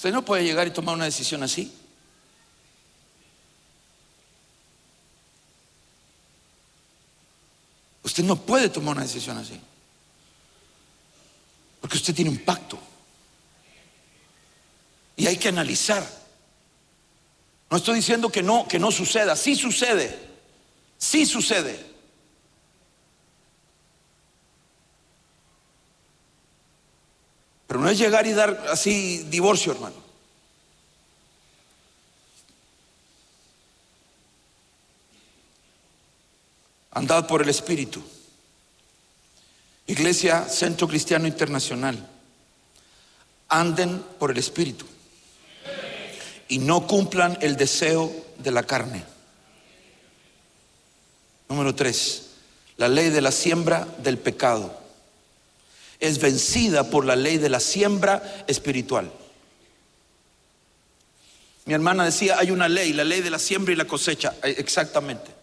Usted no puede llegar y tomar una decisión así. Usted no puede tomar una decisión así, porque usted tiene un pacto y hay que analizar. No estoy diciendo que no suceda. Sí sucede, sí sucede. Pero no es llegar y dar así divorcio, hermano. Andad por el Espíritu. Iglesia Centro Cristiano Internacional, anden por el Espíritu y no cumplan el deseo de la carne. Número 3, la ley de la siembra del pecado es vencida por la ley de la siembra espiritual. Mi hermana decía, hay una ley, la ley de la siembra y la cosecha. Exactamente.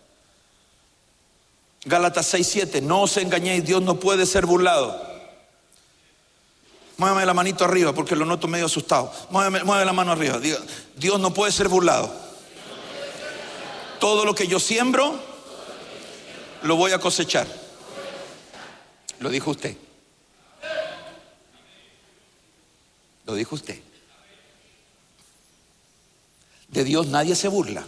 Gálatas 6:7, no os engañéis, Dios no puede ser burlado. Muéveme la manito arriba porque lo noto medio asustado. Mueve la mano arriba. Diga, Dios no puede ser burlado. Todo lo que yo siembro, lo voy a cosechar. Lo dijo usted. Lo dijo usted. De Dios nadie se burla.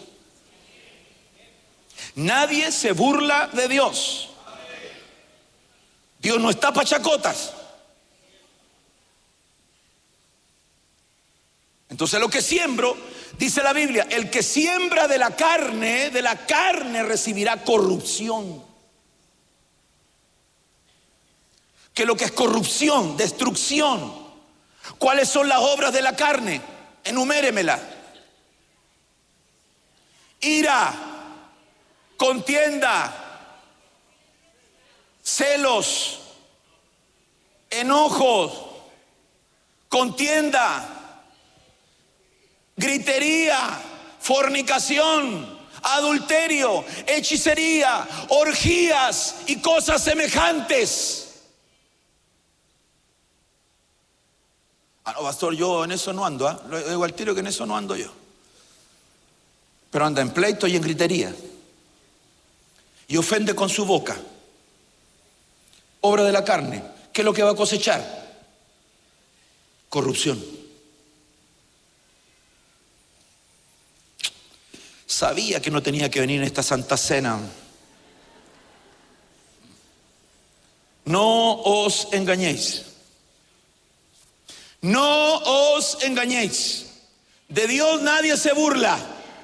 Nadie se burla de Dios. Dios no está pa' chacotas. Entonces lo que siembro, dice la Biblia, el que siembra de la carne recibirá corrupción. ¿Qué es lo que es corrupción? Destrucción. ¿Cuáles son las obras de la carne? Enuméremela. Ira, contienda, celos, enojos, contienda, gritería, fornicación, adulterio, hechicería, orgías y cosas semejantes. No, pastor, yo en eso no ando, Lo digo al tiro que en eso no ando yo. Pero anda en pleito y en gritería y ofende con su boca. Obra de la carne. ¿Qué es lo que va a cosechar? Corrupción. Sabía que no tenía que venir en esta santa cena. No os engañéis. No os engañéis. De Dios nadie se burla.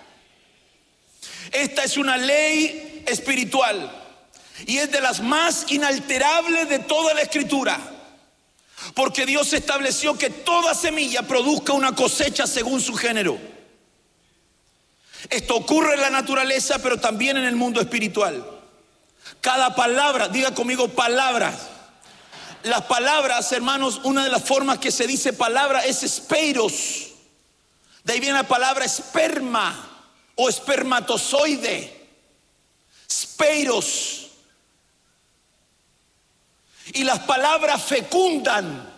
Esta es una ley espiritual y es de las más inalterables de toda la Escritura, porque Dios estableció que toda semilla produzca una cosecha según su género. Esto ocurre en la naturaleza, pero también en el mundo espiritual. Cada palabra, diga conmigo palabras. Las palabras, hermanos, una de las formas que se dice palabra es espeiros. De ahí viene la palabra esperma o espermatozoide. Speiros. Y las palabras fecundan.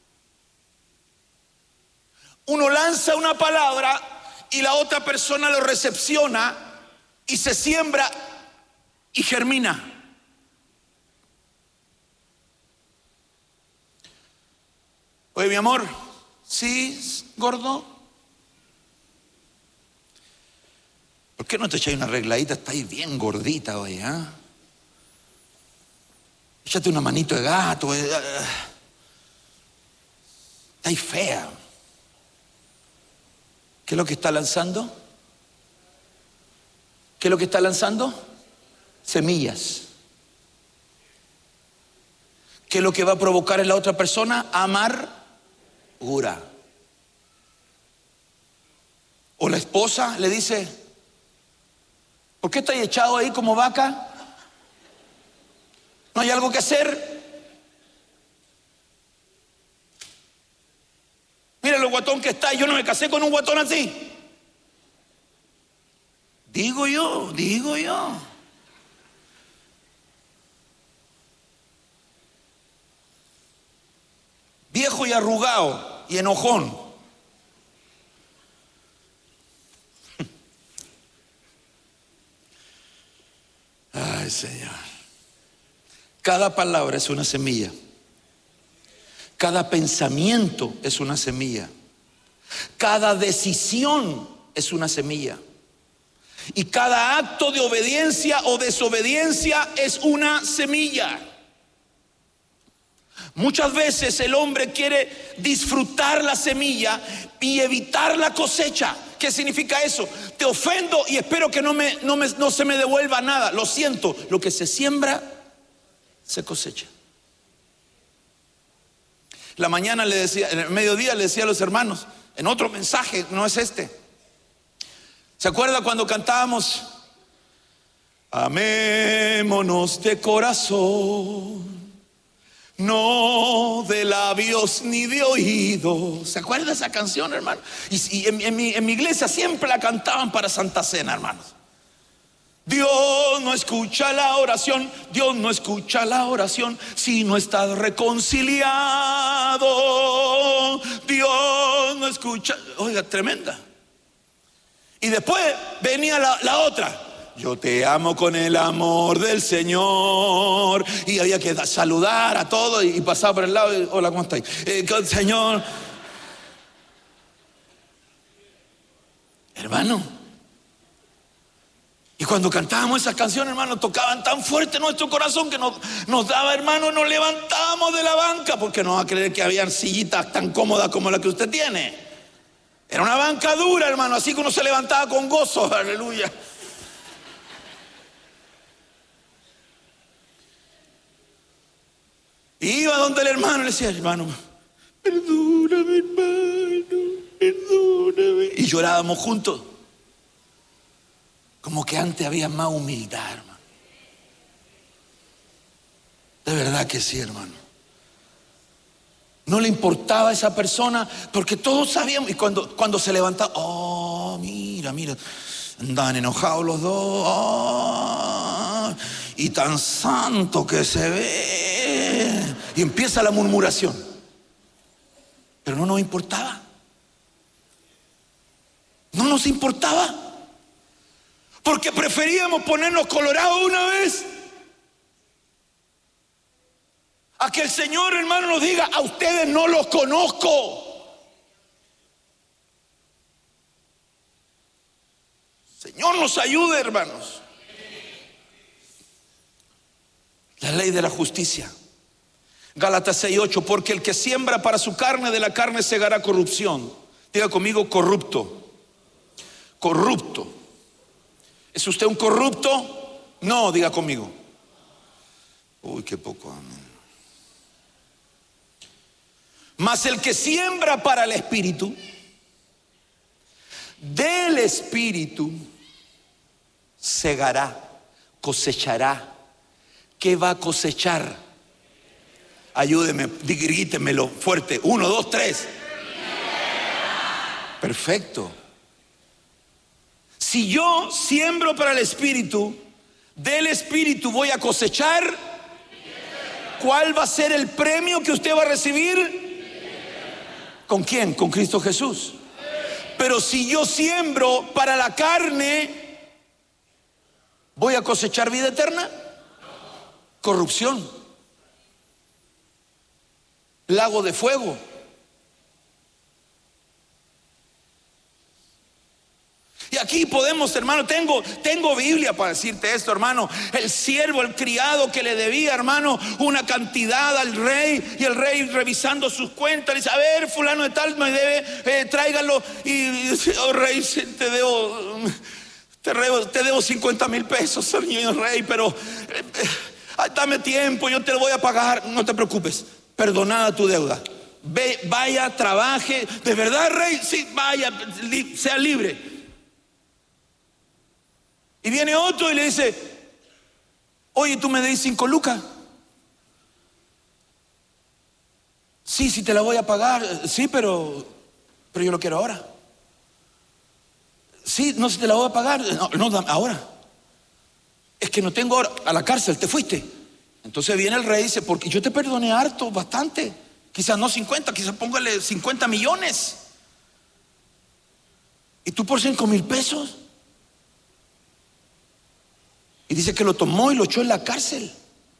Uno lanza una palabra y la otra persona lo recepciona y se siembra y germina. Oye, mi amor, ¿sí, gordo? ¿Por qué no te echáis una arregladita? Estáis bien gordita hoy, ¿eh? Échate una manito de gato. Estáis fea. ¿Qué es lo que está lanzando? ¿Qué es lo que está lanzando? Semillas. ¿Qué es lo que va a provocar en la otra persona? Amargura. O la esposa le dice, ¿por qué estás echado ahí como vaca? ¿No hay algo que hacer? Mira lo guatón que está, yo no me casé con un guatón así. Digo yo. Viejo y arrugado y enojón. Ay, Señor. Cada palabra es una semilla. Cada pensamiento es una semilla. Cada decisión es una semilla. Y cada acto de obediencia o desobediencia es una semilla. Muchas veces el hombre quiere disfrutar la semilla y evitar la cosecha. ¿Qué significa eso? Te ofendo y espero que no se me devuelva nada. Lo siento, lo que se siembra, se cosecha. La mañana le decía, en el mediodía le decía a los hermanos, en otro mensaje, no es este. ¿Se acuerda cuando cantábamos? Amémonos de corazón, no de labios ni de oídos. ¿Se acuerda de esa canción, hermano? Y en mi iglesia siempre la cantaban para Santa Cena, hermanos. Dios no escucha la oración, Dios no escucha la oración si no estás reconciliado. Dios no escucha. Oiga, tremenda. Y después venía la otra. Yo te amo con el amor del Señor. Y había que saludar a todos y pasar por el lado. Y, hola, ¿cómo estáis? Señor. Hermano. Y cuando cantábamos esas canciones, hermano, tocaban tan fuerte nuestro corazón que nos daba, hermano, nos levantábamos de la banca. Porque no va a creer que habían sillitas tan cómodas como la que usted tiene. Era una banca dura, hermano, así que uno se levantaba con gozo, aleluya. Y iba donde el hermano y le decía, hermano, perdóname, hermano, perdóname. Y llorábamos juntos. Como que antes había más humildad, hermano. De verdad que sí, hermano. No le importaba a esa persona, porque todos sabíamos. Y cuando se levantaba, oh, mira, andaban enojados los dos. Oh, y tan santo que se ve. Y empieza la murmuración. Pero no nos importaba. No nos importaba. Porque preferíamos ponernos colorados una vez a que el Señor, hermano, nos diga, a ustedes no los conozco. Señor nos ayude, hermanos. La ley de la justicia. Gálatas 6:8, porque el que siembra para su carne, de la carne segará corrupción. Diga conmigo, corrupto. Corrupto. ¿Es usted un corrupto? No, diga conmigo. Uy, qué poco, amén. Mas el que siembra para el Espíritu, del Espíritu segará, cosechará. ¿Qué va a cosechar? Ayúdeme, grítemelo fuerte. 1, 2, 3. Perfecto. Si yo siembro para el Espíritu, del Espíritu voy a cosechar. ¿Cuál va a ser el premio que usted va a recibir? ¿Con quién? Con Cristo Jesús. Pero si yo siembro para la carne, ¿voy a cosechar vida eterna? Corrupción. Lago de fuego. Y aquí podemos, hermano, tengo Biblia para decirte esto, hermano. El siervo, el criado que le debía, hermano, una cantidad al rey, y el rey revisando sus cuentas le dice, a ver, fulano de tal me debe, tráigalo. Y dice, oh rey, te debo 50,000 pesos, señor rey, pero dame tiempo, yo te lo voy a pagar. No te preocupes, perdonada tu deuda. Vaya, trabaje. ¿De verdad, rey? Sí, vaya, sea libre. Y viene otro y le dice, oye, ¿tú me des 5 lucas? Sí, te la voy a pagar. Sí, pero yo lo quiero ahora. Sí, no, si te la voy a pagar. No, ahora. Es que no tengo ahora. A la cárcel te fuiste. Entonces viene el rey y dice, porque yo te perdoné harto, bastante. Quizás no 50, quizás póngale 50 millones. ¿Y tú por 5,000 pesos? Y dice que lo tomó y lo echó en la cárcel.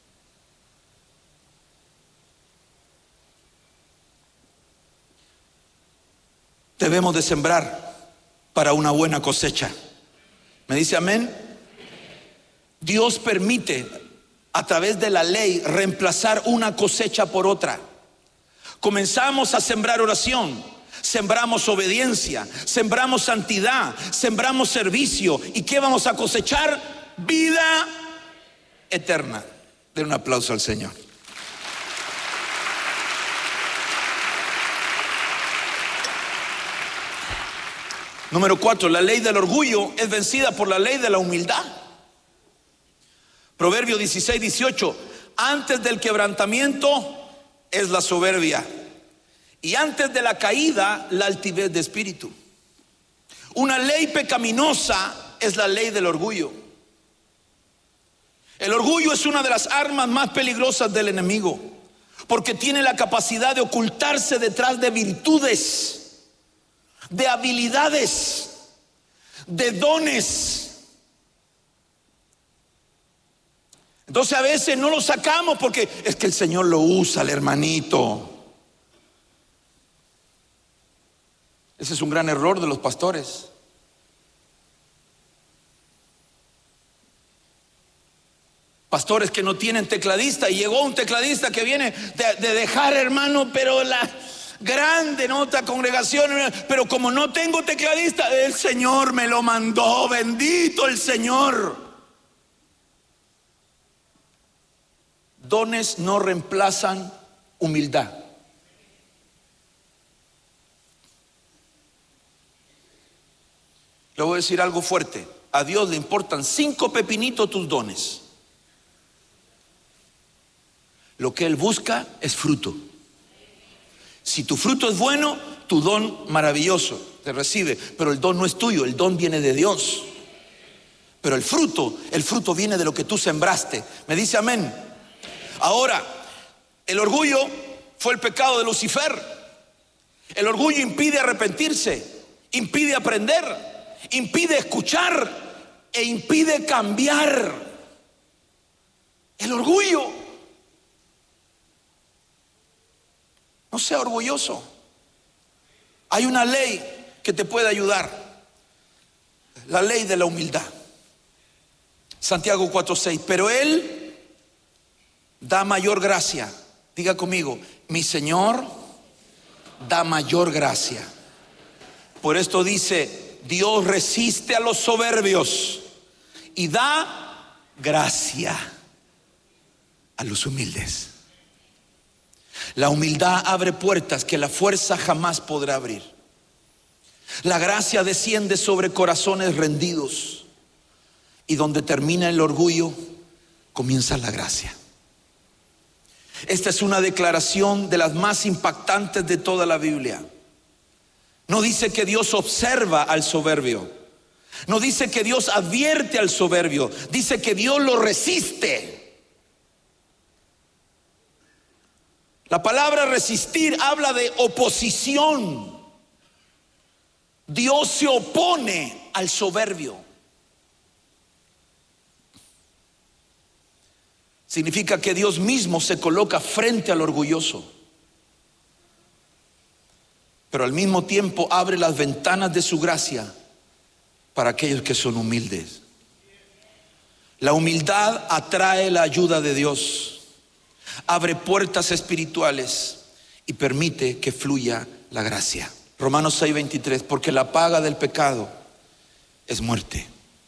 Debemos de sembrar para una buena cosecha. ¿Me dice amén? Dios permite a través de la ley reemplazar una cosecha por otra. Comenzamos a sembrar oración, sembramos obediencia, sembramos santidad, sembramos servicio. ¿Y qué vamos a cosechar? Vida eterna. Den un aplauso al Señor. Número 4, la ley del orgullo es vencida por la ley de la humildad. Proverbio 16:18, antes del quebrantamiento es la soberbia, y antes de la caída la altivez de espíritu. Una ley pecaminosa es la ley del orgullo. El orgullo es una de las armas más peligrosas del enemigo, porque tiene la capacidad de ocultarse detrás de virtudes, de habilidades, de dones. Entonces a veces no lo sacamos porque es que el Señor lo usa, el hermanito. Ese es un gran error de los pastores. Pastores que no tienen tecladista, y llegó un tecladista que viene de dejar, hermano, pero la grande nota congregación, pero como no tengo tecladista, el Señor me lo mandó, bendito el Señor. Dones no reemplazan humildad. Le voy a decir algo fuerte. A Dios le importan 5 pepinitos tus dones. Lo que Él busca es fruto. Si tu fruto es bueno, tu don maravilloso te recibe, pero el don no es tuyo, el don viene de Dios. Pero el fruto viene de lo que tú sembraste. ¿Me dice amén? Ahora, el orgullo fue el pecado de Lucifer. El orgullo impide arrepentirse, impide aprender, impide escuchar e impide cambiar. El orgullo. No sea orgulloso. Hay una ley que te puede ayudar. La ley de la humildad. Santiago 4:6. Pero Él da mayor gracia. Diga conmigo, mi Señor da mayor gracia. Por esto dice, Dios resiste a los soberbios y da gracia a los humildes. La humildad abre puertas que la fuerza jamás podrá abrir. La gracia desciende sobre corazones rendidos, y donde termina el orgullo, comienza la gracia. Esta es una declaración de las más impactantes de toda la Biblia. No dice que Dios observa al soberbio, no dice que Dios advierte al soberbio, dice que Dios lo resiste. La palabra resistir habla de oposición. Dios se opone al soberbio. Significa que Dios mismo se coloca frente al orgulloso, pero al mismo tiempo abre las ventanas de su gracia para aquellos que son humildes. La humildad atrae la ayuda de Dios, abre puertas espirituales y permite que fluya la gracia. Romanos 6:23, porque la paga del pecado es muerte.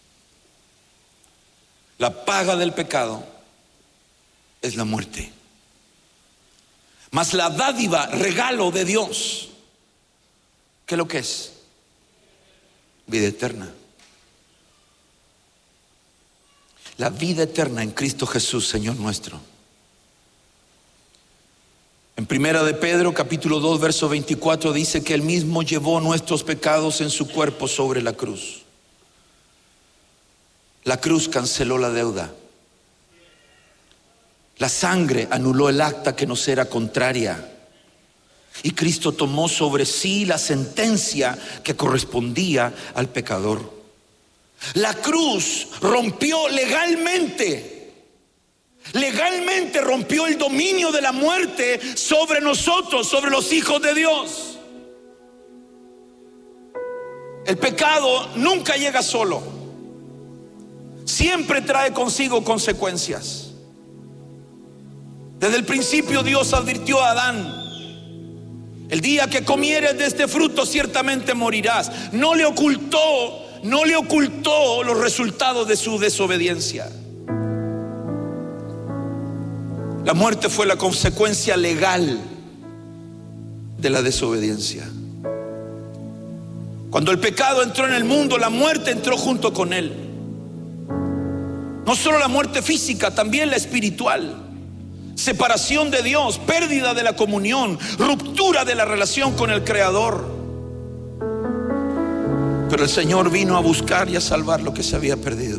La paga del pecado es la muerte. Mas la dádiva, regalo de Dios, ¿qué es lo que es? Vida eterna. La vida eterna en Cristo Jesús, Señor nuestro. En primera de Pedro, capítulo 2, verso 24, dice que Él mismo llevó nuestros pecados en su cuerpo sobre la cruz. La cruz canceló la deuda. La sangre anuló el acta que nos era contraria. Y Cristo tomó sobre sí la sentencia que correspondía al pecador. La cruz rompió legalmente rompió el dominio de la muerte sobre nosotros, sobre los hijos de Dios. El pecado nunca llega solo, siempre trae consigo consecuencias. Desde el principio Dios advirtió a Adán: el día que comieres de este fruto ciertamente morirás. No le ocultó los resultados de su desobediencia. La muerte fue la consecuencia legal de la desobediencia. Cuando el pecado entró en el mundo, la muerte entró junto con él. No solo la muerte física, también la espiritual. Separación de Dios, pérdida de la comunión, ruptura de la relación con el Creador. Pero el Señor vino a buscar y a salvar lo que se había perdido.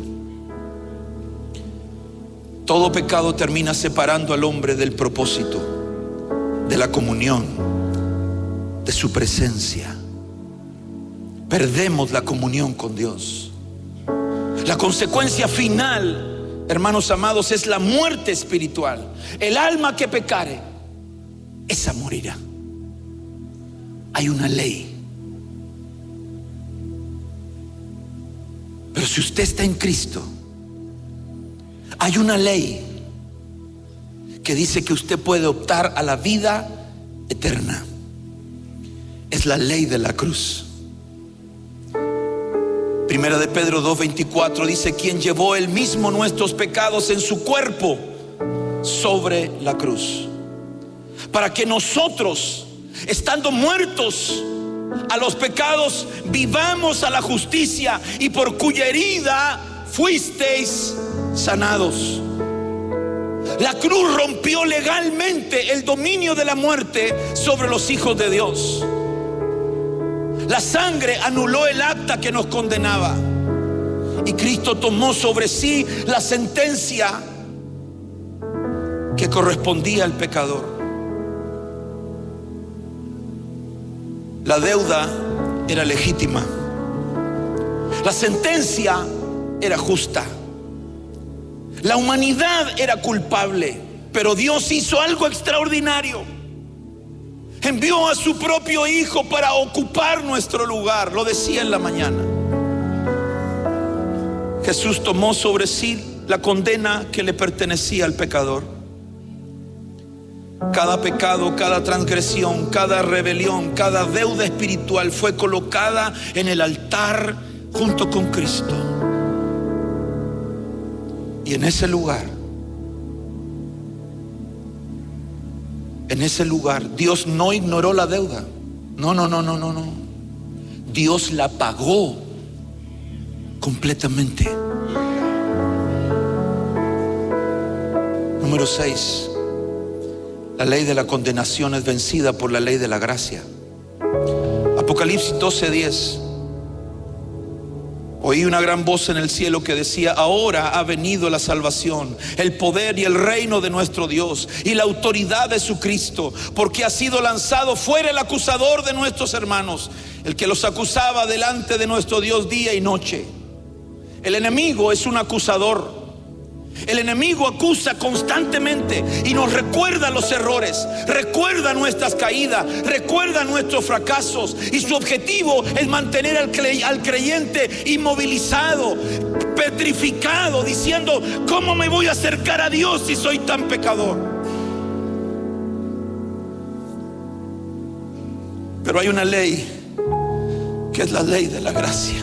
Todo pecado termina separando al hombre del propósito, de la comunión, de su presencia. Perdemos la comunión con Dios. La consecuencia final, hermanos amados, es la muerte espiritual. El alma que pecare, esa morirá. Hay una ley. Pero si usted está en Cristo, hay una ley que dice que usted puede optar a la vida eterna. Es la ley de la cruz. Primera de Pedro 2:24 dice: quien llevó él mismo nuestros pecados en su cuerpo sobre la cruz, para que nosotros, estando muertos a los pecados, vivamos a la justicia, y por cuya herida fuisteis sanados. La cruz rompió legalmente el dominio de la muerte sobre los hijos de Dios. La sangre anuló el acta que nos condenaba, y Cristo tomó sobre sí la sentencia que correspondía al pecador. La deuda era legítima, la sentencia era justa, la humanidad era culpable, pero Dios hizo algo extraordinario. Envió a su propio Hijo para ocupar nuestro lugar. Lo decía en la mañana. Jesús tomó sobre sí la condena que le pertenecía al pecador. Cada pecado, cada transgresión, cada rebelión, cada deuda espiritual fue colocada en el altar junto con Cristo. Y en ese lugar, Dios no ignoró la deuda. No. Dios la pagó completamente. Número 6. La ley de la condenación es vencida por la ley de la gracia. Apocalipsis 12:10. Oí una gran voz en el cielo que decía: ahora ha venido la salvación, el poder y el reino de nuestro Dios y la autoridad de su Cristo, porque ha sido lanzado fuera el acusador de nuestros hermanos, el que los acusaba delante de nuestro Dios día y noche. El enemigo es un acusador. El enemigo acusa constantemente y nos recuerda los errores, recuerda nuestras caídas, recuerda nuestros fracasos, y su objetivo es mantener al creyente inmovilizado, petrificado, diciendo: ¿cómo me voy a acercar a Dios si soy tan pecador? Pero hay una ley que es la ley de la gracia.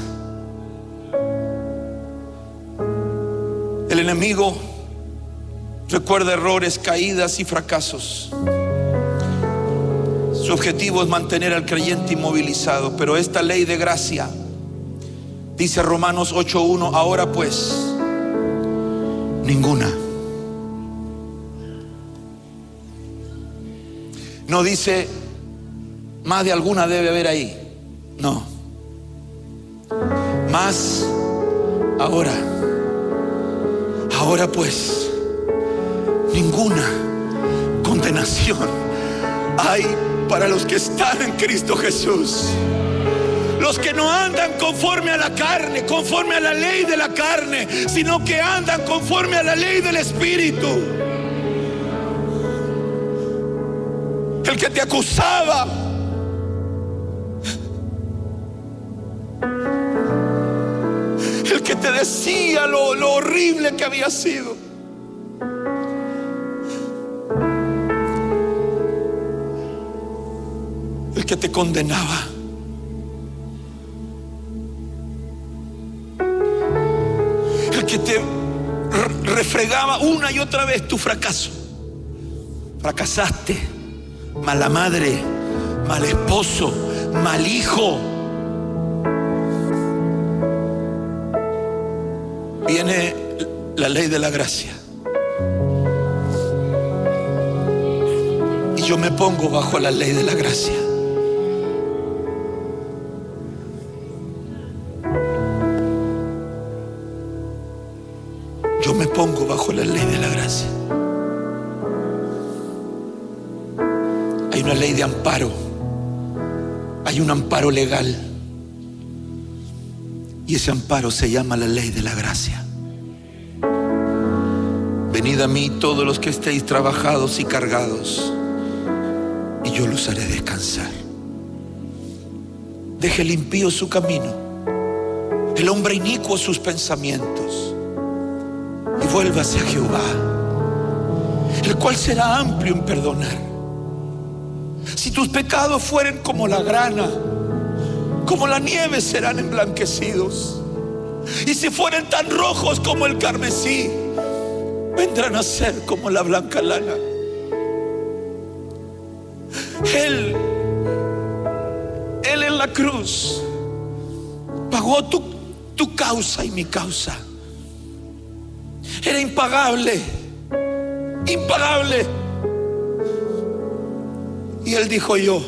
El enemigo recuerda errores, caídas y fracasos. Su objetivo es mantener al creyente inmovilizado. Pero esta ley de gracia, dice Romanos 8:1, ahora pues, ninguna. No dice más de alguna debe haber ahí. No. Más ahora pues, ninguna condenación hay para los que están en Cristo Jesús. Los que no andan conforme a la carne, conforme a la ley de la carne, sino que andan conforme a la ley del Espíritu. El que te acusaba, el que te decía lo horrible que había sido, el que te condenaba, el que te refregaba una y otra vez tu fracaso. Fracasaste, mala madre, mal esposo, mal hijo. Viene la ley de la gracia y yo me pongo bajo la ley de la gracia. Yo me pongo bajo la ley de la gracia. Hay una ley de amparo, hay un amparo legal, y ese amparo se llama la ley de la gracia. Venid a mí todos los que estéis trabajados y cargados, y yo los haré descansar. Deje el impío su camino, el hombre inicuo sus pensamientos, y vuélvase a Jehová, el cual será amplio en perdonar. Si tus pecados fueren como la grana, como la nieve serán emblanquecidos. Y si fueren tan rojos como el carmesí, vendrán a ser como la blanca lana. Él en la cruz pagó tu causa y mi causa. Era impagable, impagable. Y Él dijo: yo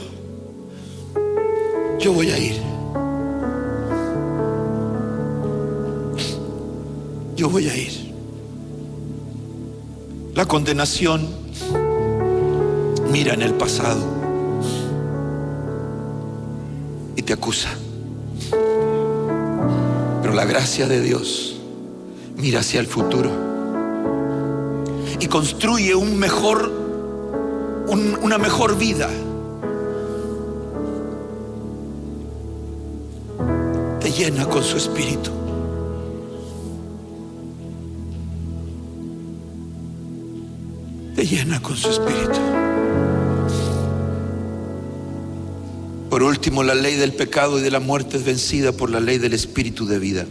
voy a ir. Yo voy a ir. La condenación mira en el pasado y te acusa, pero la gracia de Dios mira hacia el futuro y construye una mejor vida. Te llena con su espíritu. Te llena con su espíritu. Por último, la ley del pecado y de la muerte es vencida por la ley del espíritu de vida.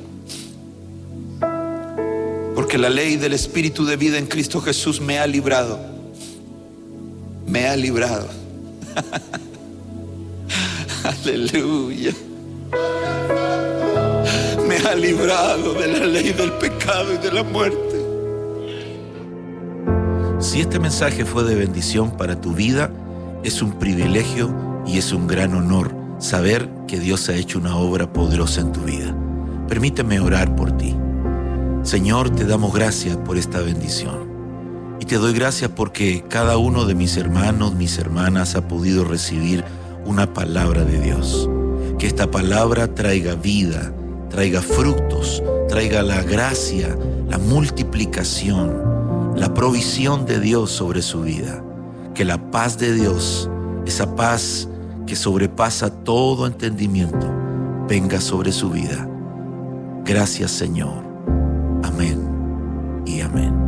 Porque la ley del espíritu de vida en Cristo Jesús me ha librado. Me ha librado. Aleluya. Me ha librado de la ley del pecado y de la muerte. Si este mensaje fue de bendición para tu vida, es un privilegio y es un gran honor saber que Dios ha hecho una obra poderosa en tu vida. Permíteme orar por ti. Señor, te damos gracias por esta bendición. Y te doy gracias porque cada uno de mis hermanos, mis hermanas ha podido recibir una palabra de Dios. Que esta palabra traiga vida, traiga frutos, traiga la gracia, la multiplicación, la provisión de Dios sobre su vida. Que la paz de Dios, esa paz que sobrepasa todo entendimiento, venga sobre su vida. Gracias, Señor. Amén y amén.